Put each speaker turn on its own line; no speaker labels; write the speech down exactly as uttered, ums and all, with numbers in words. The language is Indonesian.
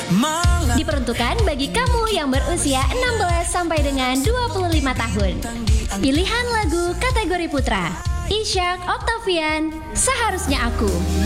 Diperuntukkan bagi kamu yang berusia enam belas sampai dengan dua puluh lima tahun. Pilihan lagu kategori putra, Ishak Octavian, Seharusnya Aku.